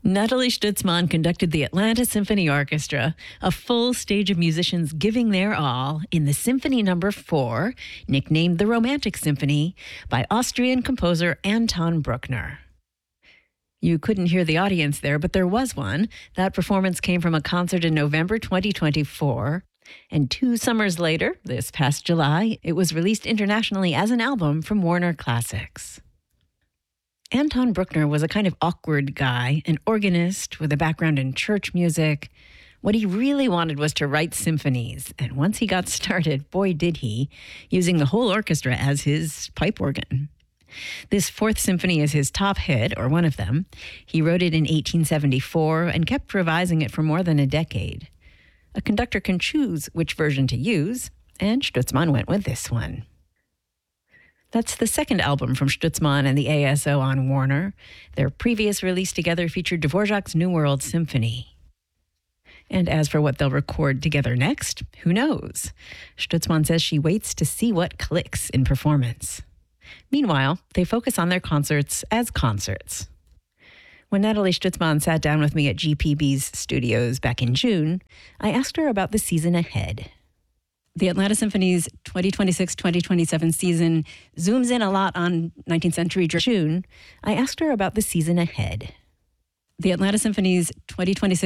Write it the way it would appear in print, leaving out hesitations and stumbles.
Natalie Stutzman conducted the Atlanta Symphony Orchestra, a full stage of musicians giving their all in the Symphony No. 4, nicknamed the Romantic Symphony, by Austrian composer Anton Bruckner. You couldn't hear the audience there, but there was one. That performance came from a concert in November 2024. And 2 summers later, this past July, it was released internationally as an album from Warner Classics. Anton Bruckner was a kind of awkward guy, an organist with a background in church music. What he really wanted was to write symphonies, and once he got started, boy did he, using the whole orchestra as his pipe organ. This 4th symphony is his top hit, or one of them. He wrote it in 1874 and kept revising it for more than a decade. A conductor can choose which version to use, and Stutzman went with this one. That's the second album from Stutzman and the ASO on Warner. Their previous release together featured Dvorak's New World Symphony. And as for what they'll record together next, who knows? Stutzman says she waits to see what clicks in performance. Meanwhile, they focus on their concerts as concerts. When Natalie Stutzman sat down with me at GPB's studios back in June, I asked her about the season ahead. The Atlanta Symphony's 2026-2027 season zooms in a lot on 19th century June. I asked her about the season ahead. The Atlanta Symphony's 2026